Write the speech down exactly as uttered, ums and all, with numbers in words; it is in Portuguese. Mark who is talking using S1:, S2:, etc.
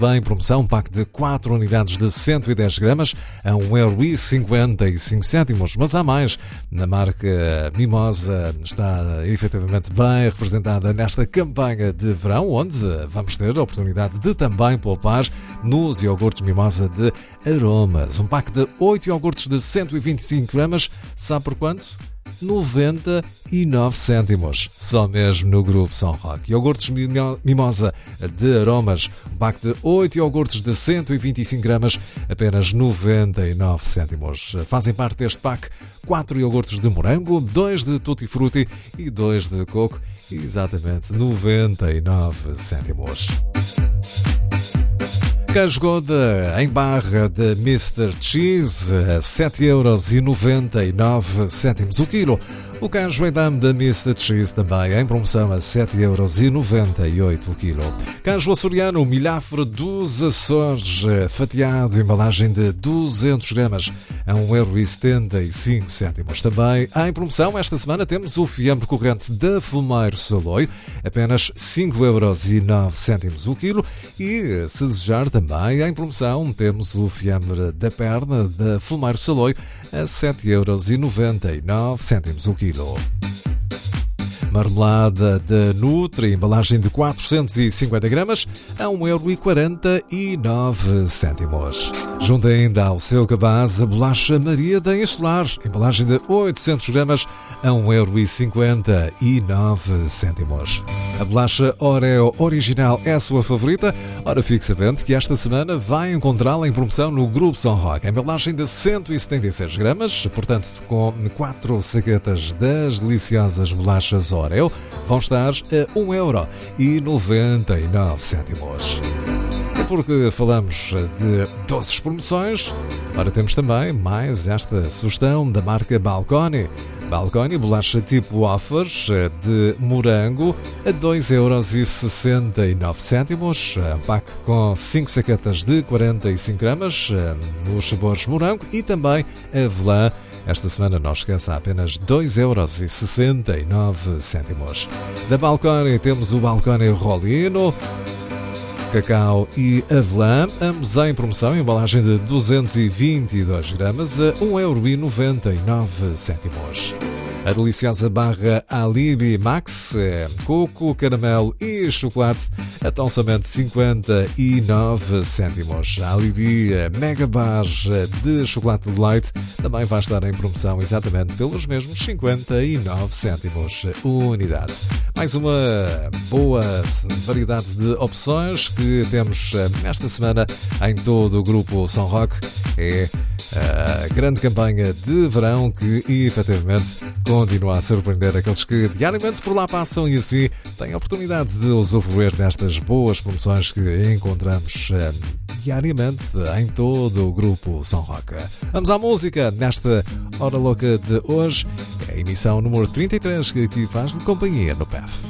S1: Em promoção, um pack de quatro unidades de cento e dez gramas a um euro e cinquenta e cinco cêntimos. Mas há mais. Na marca Mimosa está efetivamente bem representada nesta campanha de verão, onde vamos ter a oportunidade de também poupar nos iogurtes Mimosa de aromas. Um pack de oito iogurtes de cento e vinte e cinco gramas, sabe por quanto? noventa e nove cêntimos. Só mesmo no Grupo São Roque. Iogurtes Mimosa de aromas. Um pack de oito iogurtes de cento e vinte e cinco gramas, apenas noventa e nove cêntimos. Fazem parte deste pack quatro iogurtes de morango, dois de tutti frutti e dois de coco. Exatamente noventa e nove cêntimos. Queijo Gouda em barra de mister Cheese a sete euros e noventa e nove cêntimos o quilo. O queijo em dame da mister Cheese também em promoção a sete euros e noventa e oito o quilo. Queijo açoriano milhafre dos Açores fatiado, embalagem de duzentos gramas a um euro e setenta e cinco cêntimos. Também em promoção esta semana temos o fiambre corrente da Fumeiro Saloio, apenas cinco euros e nove cêntimos o quilo. E se desejar também em promoção temos o fiambre da perna da Fumeiro Saloio a sete euros e noventa e nove cêntimos o quilo. Marmelada da Nutri, embalagem de quatrocentos e cinquenta gramas a um euro e quarenta e nove cêntimos. Junto ainda ao seu cabaz a bolacha Maria da Insular, embalagem de oitocentos gramas a um euro e cinquenta e nove cêntimos. A bolacha Oreo original é a sua favorita? Ora, fique sabendo que esta semana vai encontrá-la em promoção no Grupo São Roque. Embalagem de cento e setenta e seis gramas, portanto com quatro saquetas das deliciosas bolachas Oreo, vão estar a um euro e noventa e nove cêntimos. E porque falamos de doces promoções, ora temos também mais esta sugestão da marca Balconi. Balconi, bolacha tipo offers de morango a dois euros e sessenta e nove cêntimos. Um pack com cinco saquetas de quarenta e cinco gramas nos sabores morango e também avelã. Esta semana não esqueça, apenas dois euros e sessenta e nove cêntimos. Da Balconi temos o Balconi Rolino, cacau e avelã, ambos em promoção, embalagem de duzentos e vinte e dois gramas a um euro e noventa e nove cêntimos. A deliciosa barra Alibi Max, é coco, caramelo e chocolate, a tão somente cinquenta e nove cêntimos. A Alibi Mega Bar de chocolate de leite também vai estar em promoção exatamente pelos mesmos cinquenta e nove cêntimos a unidade. Mais uma boa variedade de opções que temos esta semana em todo o Grupo São Roque. É a grande campanha de verão que efetivamente continua a surpreender aqueles que diariamente por lá passam e assim têm a oportunidade de usufruir destas boas promoções que encontramos eh, diariamente em todo o Grupo São Roque. Vamos à música nesta Hora Louca de hoje. É a emissão número trinta e três que aqui faz de companhia no P E F.